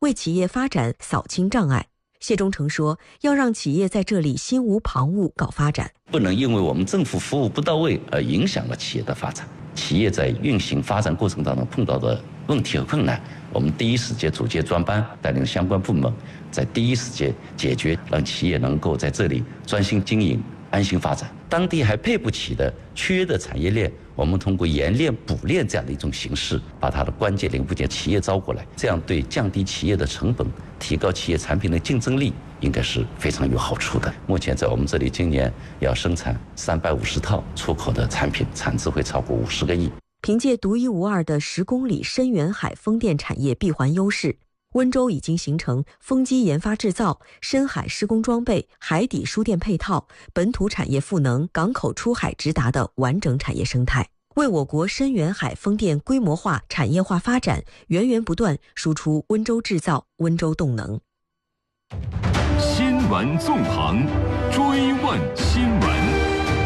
为企业发展扫清障碍。谢忠诚说，要让企业在这里心无旁骛搞发展， 不能因为我们政府服务不到位而影响了企业的发展。企业在运行发展过程当中碰到的问题和困难，我们第一时间组建专班，带领相关部门在第一时间解决，让企业能够在这里专心经营、安心发展。当地还配不起的缺的产业链，我们通过研链补链这样的一种形式，把它的关键零部件企业招过来，这样对降低企业的成本、提高企业产品的竞争力，应该是非常有好处的。目前在我们这里，今年要生产350套出口的产品，产值会超过50个亿。 凭借独一无二的10公里深远海风电产业闭环优势，温州已经形成风机研发制造、深海施工装备、海底输电配套、本土产业赋能、港口出海直达的完整产业生态，为我国深远海风电规模化、产业化发展源源不断输出温州制造、温州动能。 新闻纵横，追问新闻。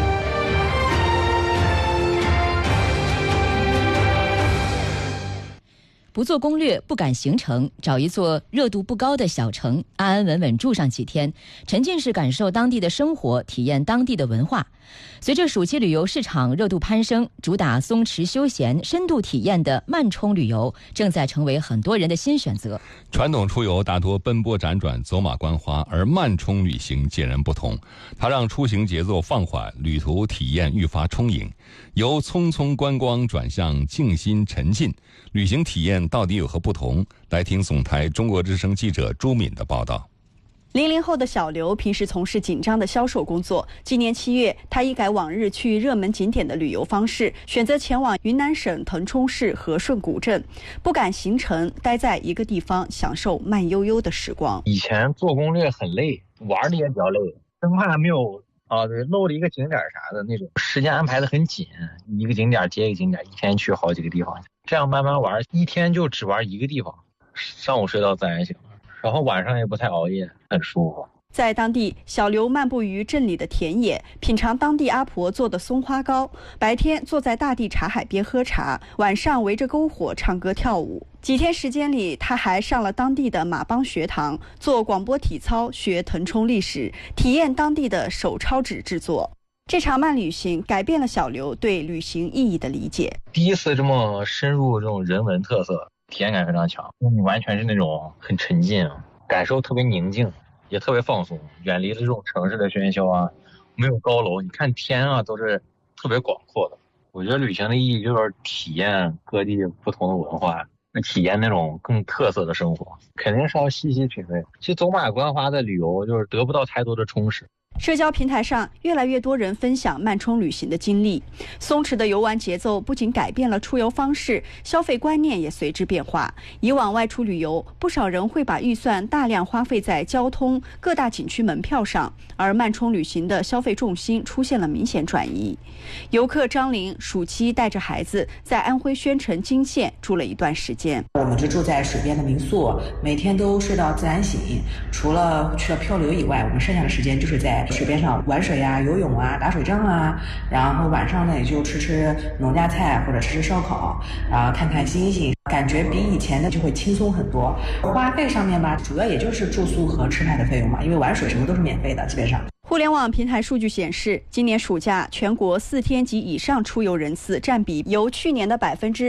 不做攻略，不赶行程，找一座热度不高的小城，安安稳稳住上几天，沉浸式感受当地的生活，体验当地的文化。随着暑期旅游市场热度攀升，主打松弛休闲、深度体验的慢冲旅游正在成为很多人的新选择。 传统出游大多奔波辗转、走马观花，而慢冲旅行截然不同，它让出行节奏放缓，旅途体验愈发充盈，由匆匆观光转向静心沉浸。旅行体验到底有何不同？来听总台中国之声记者朱敏的报道。 00后的小刘平时从事紧张的销售工作，今年7月，他一改往日去热门景点的旅游方式，选择前往云南省腾冲市和顺古镇，不赶行程，待在一个地方享受慢悠悠的时光。 以前做攻略很累，玩的也比较累，生怕没有漏了一个景点啥的那种，时间安排的很紧，一个景点接一个景点，一天去好几个地方，这样慢慢玩，一天就只玩一个地方，上午睡到自然醒，然后晚上也不太熬夜，很舒服。 在当地，小刘漫步于镇里的田野，品尝当地阿婆做的松花糕，白天坐在大地茶海边喝茶，晚上围着篝火唱歌跳舞。几天时间里，他还上了当地的马帮学堂，做广播体操，学腾冲历史，体验当地的手抄纸制作。这场慢旅行改变了小刘对旅行意义的理解。 第一次这么深入这种人文特色，体验感非常强，你完全是那种很沉浸，感受特别宁静，也特别放松，远离了这种城市的喧嚣啊，没有高楼，你看天啊都是特别广阔的。我觉得旅行的意义就是体验各地不同的文化，体验那种更特色的生活，肯定是要细细品味。其实走马观花的旅游就是得不到太多的充实。 社交平台上，越来越多人分享慢冲旅行的经历。松弛的游玩节奏不仅改变了出游方式，消费观念也随之变化。以往外出旅游，不少人会把预算大量花费在交通、各大景区门票上，而慢冲旅行的消费重心出现了明显转移。游客张玲暑期带着孩子在安徽宣城金县住了一段时间。 我们就住在水边的民宿，每天都睡到自然醒，除了去了漂流以外，我们剩下的时间就是在水边上玩水啊、游泳啊、打水仗啊，然后晚上呢也就吃农家菜或者吃烧烤，然后看看星星，感觉比以前的就会轻松很多。花费上面吧，主要也就是住宿和吃饭的费用嘛，因为玩水什么都是免费的，基本上。 互联网平台数据显示，今年暑假全国4天及以上出游人次占比由去年的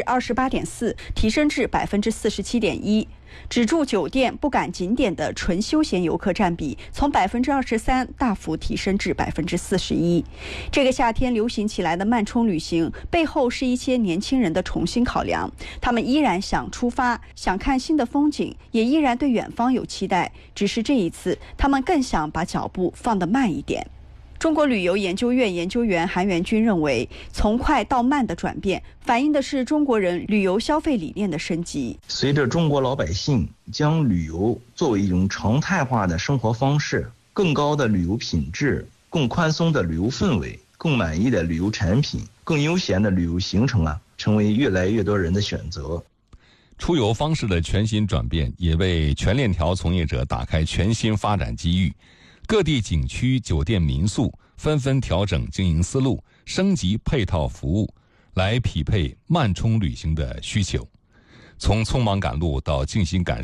28.4%提升至47.1%。只住酒店不赶景点的纯休闲游客占比从23%大幅提升至41%。这个夏天流行起来的慢冲旅行背后是一些年轻人的重新考量，他们依然想出发，想看新的风景，也依然对远方有期待，只是这一次他们更想把脚步放得慢一点。中国旅游研究院研究员韩元军认为，从快到慢的转变反映的是中国人旅游消费理念的升级。 随着中国老百姓将旅游作为一种常态化的生活方式，更高的旅游品质、更宽松的旅游氛围、更满意的旅游产品、更悠闲的旅游行程成为越来越多人的选择。 出游方式的全新转变也为全链条从业者打开全新发展机遇。各地景区、酒店、民宿纷纷调整经营思路，升级配套服务，来匹配慢冲旅行的需求。从匆忙赶路到静心感受，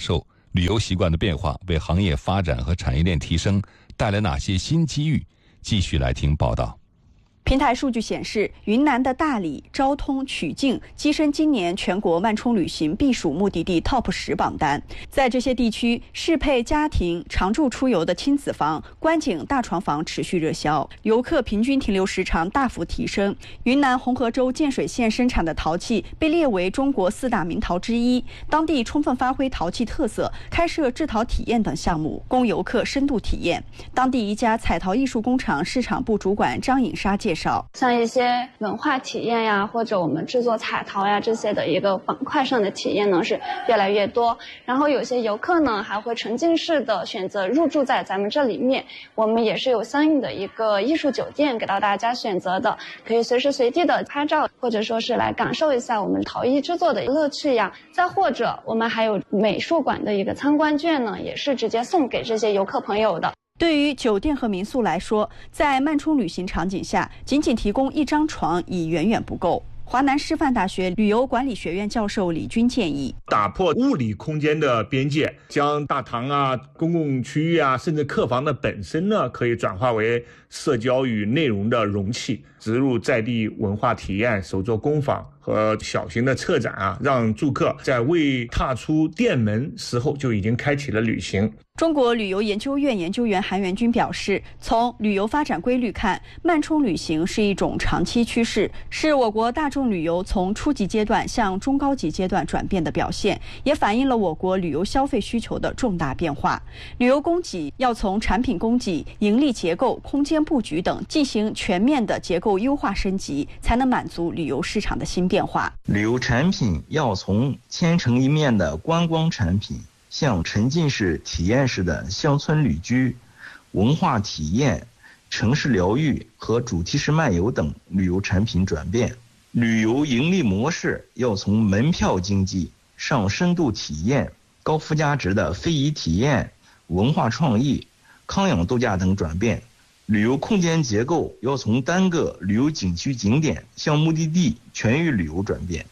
旅游习惯的变化为行业发展和产业链提升带来哪些新机遇？继续来听报道。 平台数据显示，云南的大理、昭通、曲靖跻身今年全国慢充旅行避暑目的地 TOP 10榜单。在这些地区，适配家庭常住出游的亲子房、观景大床房持续热销，游客平均停留时长大幅提升。云南红河州建水县生产的陶器被列为中国4大名陶之一，当地充分发挥陶器特色，开设制陶体验等项目，供游客深度体验。当地一家彩陶艺术工厂市场部主管张颖莎介绍， 像一些文化体验呀，或者我们制作彩陶呀这些的一个板块上的体验呢是越来越多。然后有些游客呢还会沉浸式的选择入住在咱们这里面，我们也是有相应的一个艺术酒店给到大家选择的，可以随时随地的拍照，或者说是来感受一下我们陶艺制作的乐趣呀。再或者我们还有美术馆的一个参观券呢，也是直接送给这些游客朋友的。 对于酒店和民宿来说，在慢充旅行场景下，仅提供一张床已远远不够。华南师范大学旅游管理学院教授李军建议， 打破物理空间的边界，将大堂啊、公共区域啊，甚至客房的本身呢，可以转化为社交与内容的容器，植入在地文化体验、手作工坊和小型的策展啊，让住客在未踏出店门时候就已经开启了旅行。 中国旅游研究院研究员韩元军表示，从旅游发展规律看，慢充旅行是一种长期趋势，是我国大众旅游从初级阶段向中高级阶段转变的表现，也反映了我国旅游消费需求的重大变化。旅游供给要从产品供给、盈利结构、空间布局等进行全面的结构优化升级，才能满足旅游市场的新变化。 旅游产品要从千城一面的观光产品向沉浸式体验式的乡村旅居、文化体验、城市疗愈和主题式漫游等旅游产品转变。旅游盈利模式要从门票经济上深度体验、高附加值的非遗体验、文化创意、康养度假等转变。旅游空间结构要从单个旅游景区景点向目的地全域旅游转变。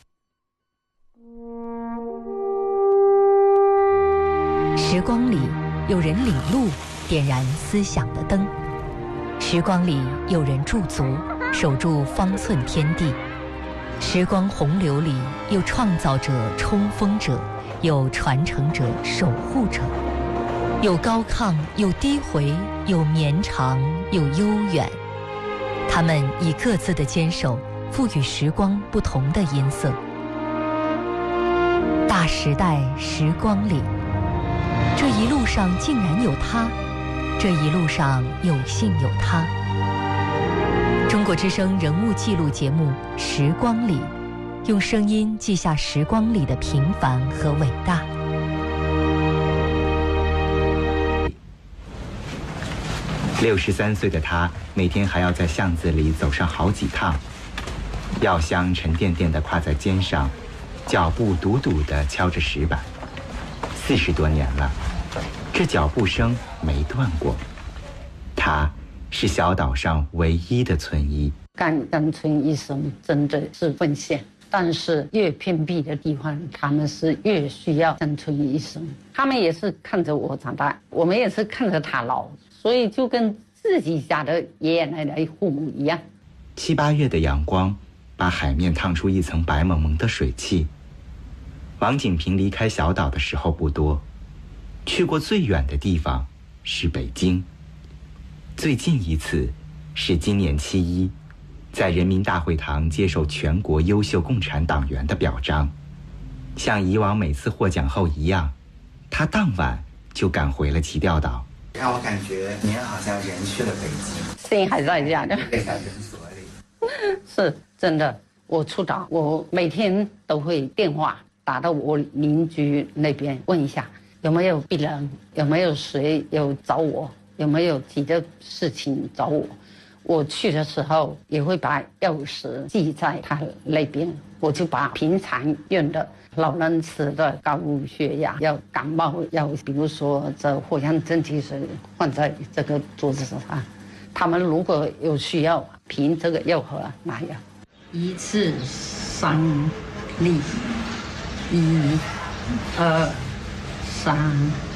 时光里有人领路，点燃思想的灯；时光里有人驻足，守住方寸天地；时光洪流里有创造者、冲锋者，有传承者、守护者，有高亢，有低回，有绵长，有悠远。他们以各自的坚守，赋予时光不同的音色。大时代时光里，这一路上竟然有他，这一路上有幸有他。中国之声人物记录节目《时光里》，用声音记下时光里的平凡和伟大。 63岁的他，每天还要在巷子里走上好几趟，药香沉甸甸地挎在肩上，脚步笃笃地敲着石板。40多年了，这脚步声没断过。他是小岛上唯一的村医。 干村医生真的是奉献，但是越偏僻的地方，他们是越需要干村医生。他们也是看着我长大，我们也是看着他老，所以就跟自己家的爷爷奶奶父母一样。 7、8月的阳光把海面烫出一层白蒙蒙的水汽。王景平离开小岛的时候不多，去过最远的地方是北京，最近一次是今年7·1，在人民大会堂接受全国优秀共产党员的表彰。像以往每次获奖后一样，他当晚就赶回了齐钓岛。让我感觉您好像人去了北京， 心还在家的， 在诊所里。 是真的，我出岛，我每天都会电话打到我邻居那边问一下有没有病人，有没有谁有找我，有没有急的事情找我。我去的时候也会把钥匙寄在他那边，我就把平常用的老人吃的高血压、要感冒药，比如说这藿香正气水放在这个桌子上，他们如果有需要凭这个药盒拿药。1次3粒，1、2、 3